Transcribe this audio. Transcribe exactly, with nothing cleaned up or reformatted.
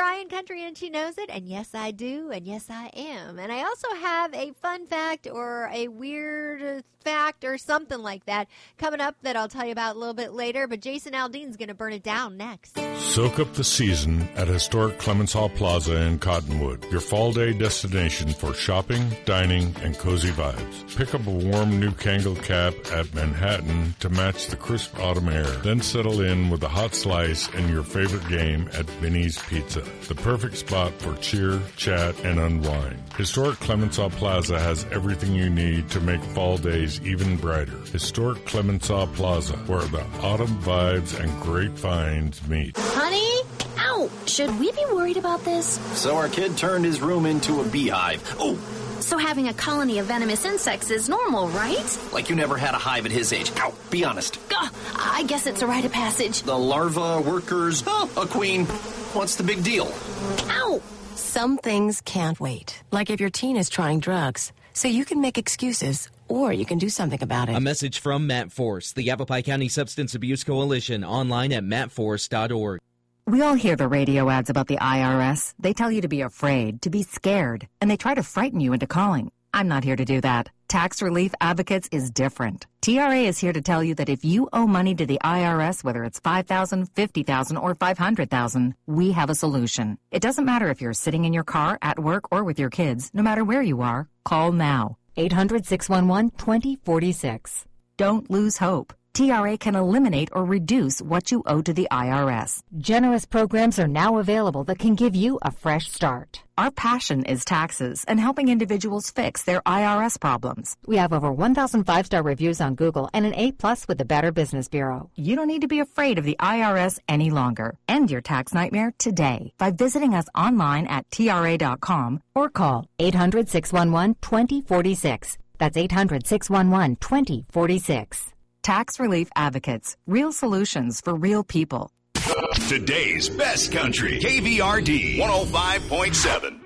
Brian Country, and she knows it. And yes, I do. And yes, I am. And I also have a fun fact or a weird fact or something like that coming up that I'll tell you about a little bit later. But Jason Aldean's going to burn it down next. Soak up the season at historic Clements Hall Plaza in Cottonwood, your fall day destination for shopping, dining, and cozy vibes. Pick up a warm new Kangol cap at Manhattan to match the crisp autumn air. Then settle in with a hot slice and your favorite game at Vinny's Pizza, the perfect spot for cheer, chat, and unwind. Historic Clements Hall Plaza has everything you need to make fall days even brighter. Historic Clements Hall Plaza, where the autumn vibes and great finds meet. Honey? Ow! Should we be worried about this? So our kid turned his room into a beehive. Oh! So having a colony of venomous insects is normal, right? Like you never had a hive at his age. Ow! Be honest. Ugh, I guess it's a rite of passage. The larva, workers, oh, a queen. What's the big deal? Ow! Some things can't wait. Like if your teen is trying drugs. So you can make excuses, or you can do something about it. A message from Matt Force, the Yavapai County Substance Abuse Coalition, online at matt force dot org. We all hear the radio ads about the I R S. They tell you to be afraid, to be scared, and they try to frighten you into calling. I'm not here to do that. Tax Relief Advocates is different. T R A is here to tell you that if you owe money to the I R S, whether it's five thousand dollars, fifty thousand dollars, or five hundred thousand dollars, we have a solution. It doesn't matter if you're sitting in your car, at work, or with your kids. No matter where you are, call now. eight hundred, six one one, two zero four six. Don't lose hope. T R A can eliminate or reduce what you owe to the I R S. Generous programs are now available that can give you a fresh start. Our passion is taxes and helping individuals fix their I R S problems. We have over one thousand five-star reviews on Google and an A plus with the Better Business Bureau. You don't need to be afraid of the I R S any longer. End your tax nightmare today by visiting us online at T R A dot com or call eight hundred, six one one, two zero four six. That's eight hundred, six one one, two zero four six. Tax Relief Advocates. Real solutions for real people. Today's best country. K V R D one oh five point seven.